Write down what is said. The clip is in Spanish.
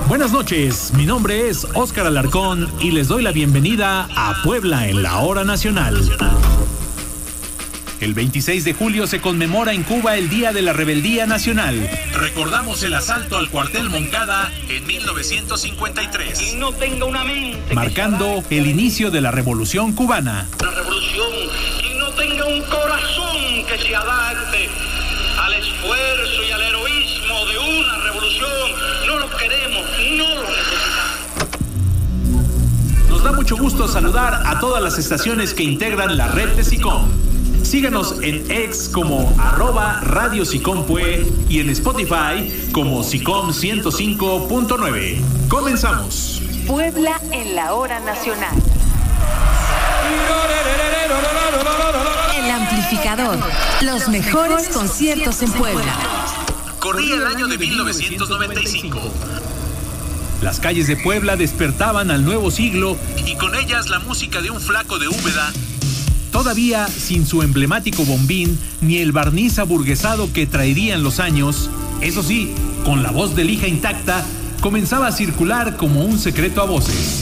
Buenas noches, mi nombre es Óscar Alarcón y les doy la bienvenida a Puebla en la Hora Nacional. El 26 de julio se conmemora en Cuba el Día de la Rebeldía Nacional. Recordamos el asalto al cuartel Moncada en 1953, marcando el inicio de la Revolución Cubana. La revolución, quien no tenga un corazón que se adapte al esfuerzo y al heroísmo de una revolución, no lo queremos, no lo necesitamos. Nos da mucho gusto saludar a todas las estaciones que integran la red de SICOM. Síganos en X como @Radio SICOM-Pue y en Spotify como SICOM 105.9. Comenzamos. Puebla en la Hora Nacional. El amplificador. Los mejores conciertos en Puebla. Corría el año de 1995. Las calles de Puebla despertaban al nuevo siglo y con ellas la música de un flaco de Úbeda, todavía sin su emblemático bombín ni el barniz aburguesado que traerían los años. Eso sí, con la voz de lija intacta, comenzaba a circular como un secreto a voces.